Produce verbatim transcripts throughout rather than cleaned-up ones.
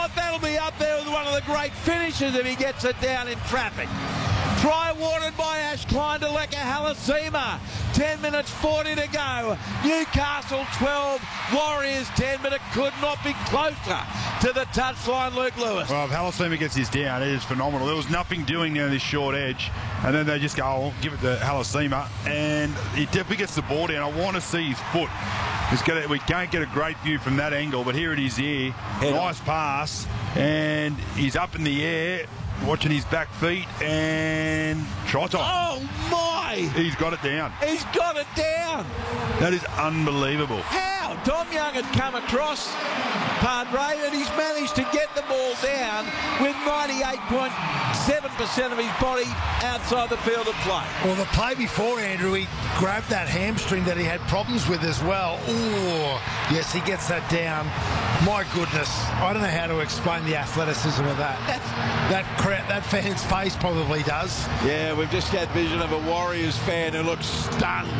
thought that'll be up there with one of the great finishes if he gets it down in traffic. Try awarded by Ash Klein to Leka Halasima. ten minutes forty to go. Newcastle twelve, Warriors ten, but it could not be closer to the touchline, Luke Lewis. Well, if Halasima gets his down, it is phenomenal. There was nothing doing down this short edge, and then they just go, oh, give it to Halasima, and he definitely gets the ball down. I want to see his foot. It's gonna, we can't get a great view from that angle, but here it is here. Head nice on. Pass, and he's up in the air, watching his back feet, and try time. Oh, my! He's got it down. He's got it down. That is unbelievable. How? Tom Young had come across Padre, and he's managed to get the ball down with ninety-eight point seven percent of his body outside the field of play. Well, the play before, Andrew, he grabbed that hamstring that he had problems with as well. Ooh, yes, he gets that down. My goodness, I don't know how to explain the athleticism of that. That crowd, that fan's face probably does. Yeah, we've just had vision of a Warriors fan who looks stunned.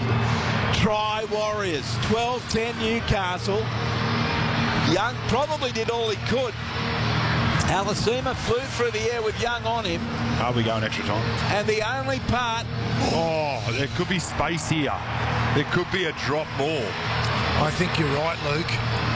Try Warriors, twelve ten Newcastle. Young probably did all he could. Halasima flew through the air with Young on him. Are we going extra time? And the only part... Oh, there could be space here. There could be a drop ball. I think you're right, Luke.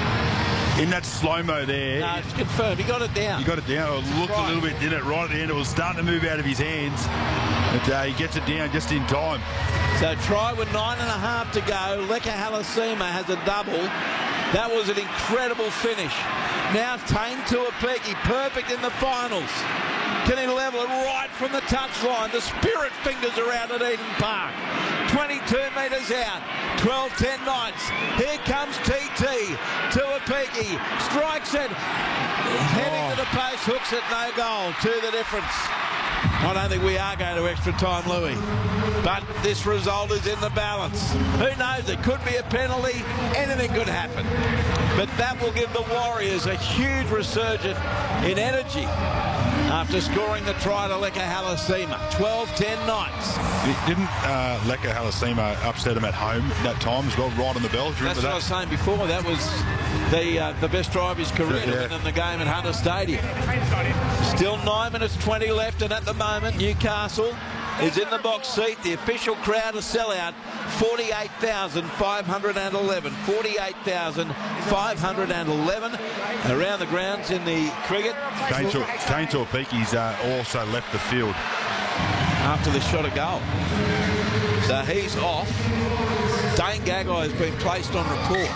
In that slow-mo there... No, it's confirmed. He got it down. He got it down. It looked right. a little bit, did it right at the end. It was starting to move out of his hands. But uh, he gets it down just in time. So try with nine and a half to go. Leka Halasima has a double. That was an incredible finish. Now Tane Tuapeki, perfect in the finals. Can he level it right from the touchline? The spirit fingers are out at Eden Park. twenty-two metres out. twelve ten Knights. Here comes T T. Tuapeki strikes it. Heading oh. to the post, hooks it, no goal. Two the difference. I don't think we are going to extra time, Louis. But this result is in the balance. Who knows? It could be a penalty. Anything could happen. But that will give the Warriors a huge resurgence in energy after scoring the try to Leka Halasima. twelve ten Knights. Didn't uh, Leka Halasima upset him at home that time as well, right on the bell? That's what that? I was saying before. That was the uh, the best try of his career yeah. to win in the game at Hunter Stadium. Still nine minutes twenty left, and at the moment Newcastle is in the box seat. The official crowd, a sellout, forty-eight thousand five hundred eleven. forty-eight thousand five hundred eleven around the grounds in the cricket. Tane Tuapeki's uh, also left the field after the shot of goal. So he's off. Dane Gagai has been placed on report.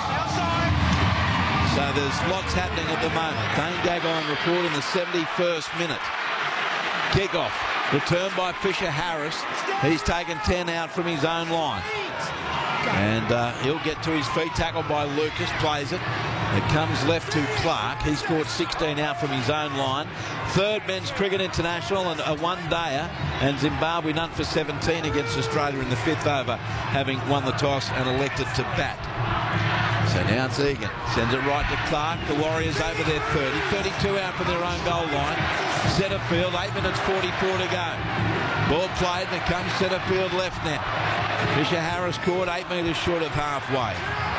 So there's lots happening at the moment. Dane Gagai on report in the seventy-first minute. Kick-off. Returned by Fisher Harris. He's taken ten out from his own line. And uh, he'll get to his feet. Tackled by Lucas. Plays it. It comes left to Clark. He scored sixteen out from his own line. Third men's cricket international and a one-dayer. And Zimbabwe none for seventeen against Australia in the fifth over, having won the toss and elected to bat. So now it's Egan. Sends it right to Clark. The Warriors over their thirty. thirty-two out from their own goal line. Centre field, eight minutes forty-four to go. Ball played and it comes centre field left now. Fisher Harris caught eight metres short of halfway.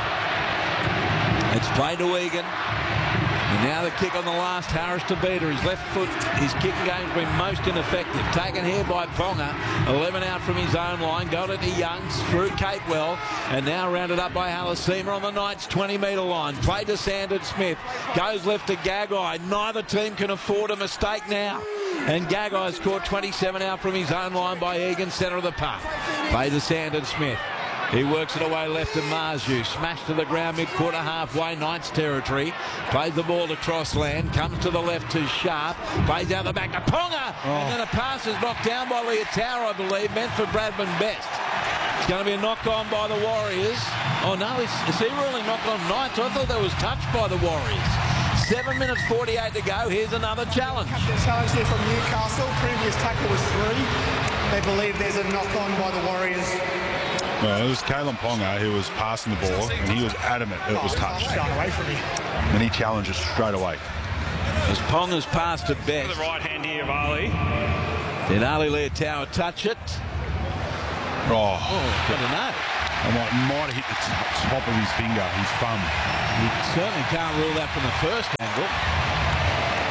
It's played to Egan. And now the kick on the last, Harris to Beater. His left foot, his kicking game's been most ineffective. Taken here by Ponga. eleven out from his own line. Got it to Youngs through Capewell. And now rounded up by Halasima on the Knights twenty metre line. Played to Sandon Smith. Goes left to Gagai. Neither team can afford a mistake now. And Gagai's caught twenty-seven out from his own line by Egan, centre of the park. Played to Sandon Smith. He works it away left to Marju. Smashed to the ground mid-quarter halfway, Knights territory. Plays the ball to Crossland. Comes to the left to Sharp. Plays out the back to Ponga. Oh. And then a pass is knocked down by Leotaro, I believe, meant for Bradman Best. It's going to be a knock-on by the Warriors. Oh, no, is, is he ruling knock-on Knights? I thought that was touched by the Warriors. seven minutes forty-eight to go. Here's another challenge. Challenge there from Newcastle. Previous tackle was three. They believe there's a knock-on by the Warriors. Well, it was Kalen Ponga who was passing the ball, and he was adamant that it was touched. It's gone away from him. And he challenges straight away. As Ponga's pass to Best. The right hand here of Ali. Did Ali Leotaro touch it? Oh, oh I don't know. I might, might have hit the top of his finger, his thumb. You certainly can't rule that from the first angle.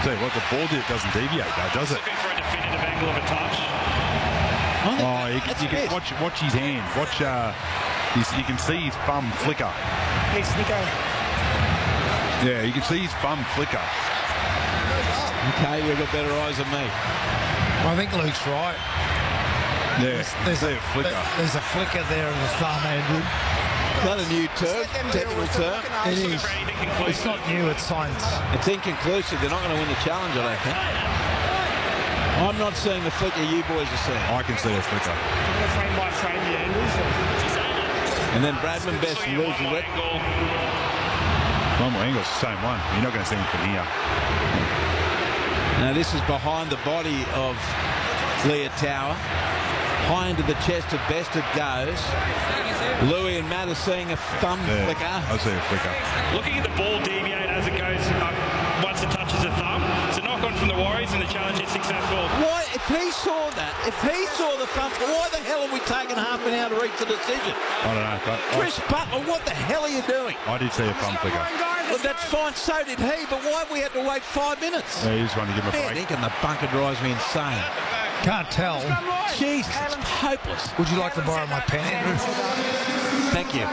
Tell you what, the ball did doesn't deviate though, does it? Looking for a definitive angle of a touch. Oh, you can, you can watch watch his hand. Watch. Uh, his, you can see his thumb flicker. It's Nico. Yeah, you can see his thumb flicker. Okay, you've got better eyes than me. I think Luke's right. Yeah, There's see a, a flicker. there's a flicker there of the thumb, Andrew. Is that a new term? Technical term? It is. It's not new, it's science. It's inconclusive. They're not going to win the challenge, I don't think. I'm not seeing the flicker you boys are seeing. I can see a flicker. Frame by frame the angles. And then Bradman Best loses it. One more angle's the same one. You're not going to see him from here. Now this is behind the body of Leah Tower. High into the chest of Best it goes. Louis and Matt are seeing a thumb Yeah, flicker. I see a flicker. Looking at the ball deviate as it goes up once it touches the thumb. It's a knock on from the Warriors and the challenge is successful. Why, if he saw that, if he saw the thumb, why the hell have we taken half an hour to reach the decision? I don't know, but Chris Butler, what the hell are you doing? I, I did see a thumb flicker. Well, that's fine, so did he, but why have we had to wait five minutes? Yeah, he just wanted to give him a Man, break. Nick and the bunker drives me insane. Can't tell. Jesus, it's hopeless. Would you like to borrow my pen, Andrew? Thank you.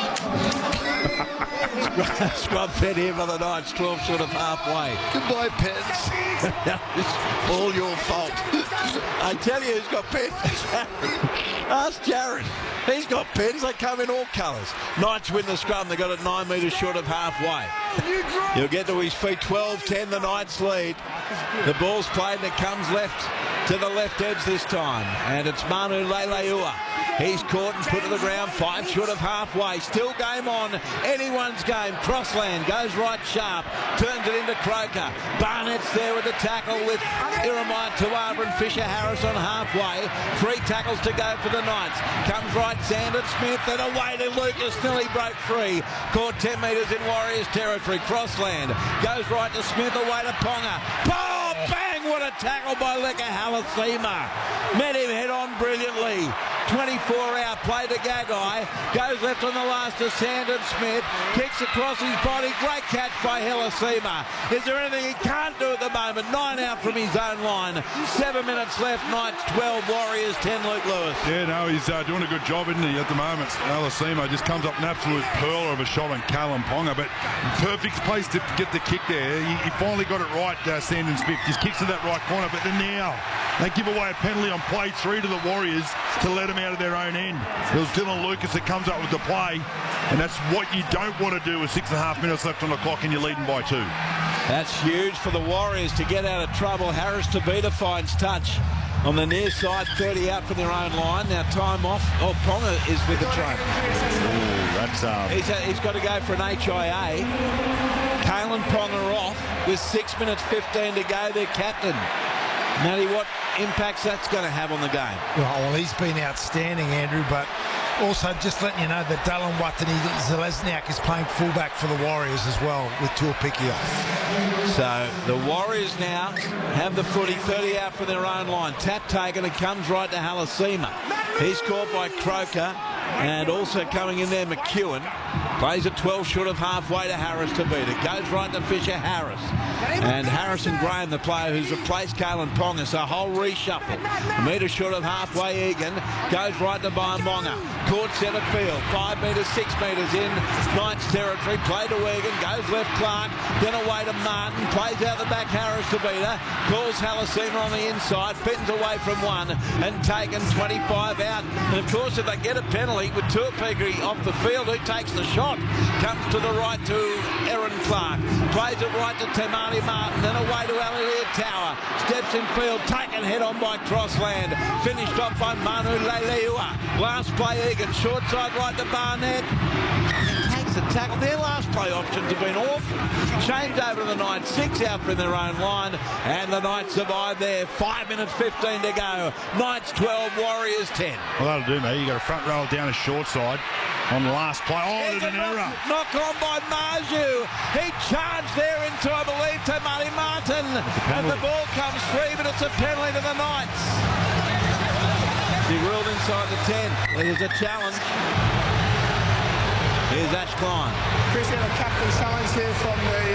Scrub fed here by the Knights, twelve short of halfway. Goodbye, pens. It's all your fault. I tell you who's got pens. Ask Jared. He's got pens. They come in all colours. Knights win the scrum. They got it nine metres short of halfway. He'll get to his feet. twelve ten, the Knights lead. The ball's played and it comes left to the left edge this time. And it's Manu Leleua. He's caught and put to the ground, five short of halfway. Still game on, anyone's game. Crossland goes right sharp, turns it into Croker. Barnett's there with the tackle with Iremai Tuava and Fisher Harris on halfway. Three tackles to go for the Knights. Comes right Sandon Smith and away to Lucas, nearly broke free. Caught ten metres in Warriors territory. Crossland goes right to Smith, away to Ponga. Oh, bang! What a tackle by Leka Halasima. Met him head on brilliantly. twenty-four hour play to Gagai. Goes left on the last to Sandon Smith. Kicks across his body. Great catch by Halasima. Is there anything he can't do at the moment? Nine out from his own line. Seven minutes left. Knights twelve, Warriors ten, Luke Lewis. Yeah, no, he's uh, doing a good job, isn't he, at the moment. Halasima just comes up an absolute pearler of a shot on Callum Ponga, but perfect place to get the kick there. He, he finally got it right, uh, Sandon Smith. Just kicks to that right corner, but then now they give away a penalty on play three to the Warriors to let them out of their own end. It was Dylan Lucas that comes up with the play, and that's what you don't want to do with six and a half minutes left on the clock and you're leading by two. That's huge for the Warriors to get out of trouble. Harris Tabita finds touch on the near side, thirty out from their own line. Now time off. Oh, Ponga is with the train. Ooh, that's um, He's, uh, he's got to go for an H I A. Kalen Ponga off with six minutes fifteen to go, their captain. Matty, what impacts that's going to have on the game? Well, he's been outstanding, Andrew, but also just letting you know that Dylan Watani Zelezniak is playing fullback for the Warriors as well with Tuapiki off. So the Warriors now have the footy, thirty out from their own line. Tap taken, it comes right to Halasima. He's caught by Croker, and also coming in there, McEwen. Plays at twelve short of halfway to Harris Tabita. Goes right to Fisher Harris. And Harrison Graham, the player who's replaced Kalen Ponga. So a whole reshuffle. A metre short of halfway, Egan. Goes right to Bionmonga. Caught centre field. Five metres, six metres in Knights territory. Play to Egan. Goes left Clark. Then away to Martin. Plays out the back Harris Tabita. Calls Halasima on the inside. Pittons away from one. And taken twenty-five out. And of course, if they get a penalty with Tuapiki off the field, who takes the shot? Comes to the right to Aaron Clark. Plays it right to Tamani Martin. Then away to Alilia Tower. Steps in field. Taken head on by Crossland. Finished off by Manu Leleua. Last play Egan. Short side right to Barnett. Takes the tackle. Their last play options have been awful. Changed over to the Knights. Six out from their own line. And the Knights survive there. Five minutes fifteen to go. Knights twelve, Warriors ten. Well, that'll do, mate. You got a front roll down a short side on the last play. Oh, there's an error. Knock on by Marju. He charged there into, I believe, to Marty Martin. And the ball comes free, but it's a penalty to the Knights. He ruled inside the ten. There's a challenge. Here's Ash Klein. Chris, a captain's challenge here from the